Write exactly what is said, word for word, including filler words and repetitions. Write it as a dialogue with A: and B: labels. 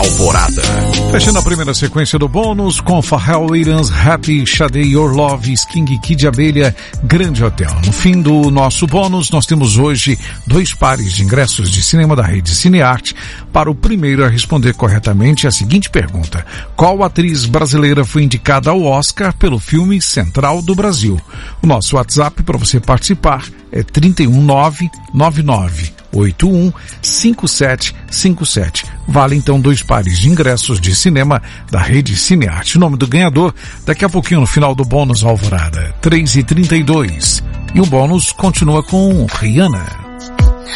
A: Alvorada.
B: Fechando a primeira sequência do bônus com Pharrell Williams, Happy, Sade, Your Love, Sking, Kid Abelha, Grande Hotel. No fim do nosso bônus, nós temos hoje dois pares de ingressos de cinema da rede Cinearte para o primeiro a responder corretamente a seguinte pergunta: qual atriz brasileira foi indicada ao Oscar pelo filme Central do Brasil? O nosso WhatsApp para você participar é trinta e um nove nove nove oito um cinco sete cinco sete. Vale então dois pares de ingressos de cinema da rede Cinearte. O nome do ganhador daqui a pouquinho no final do bônus Alvorada, três e trinta e dois. E o bônus continua com Rihanna.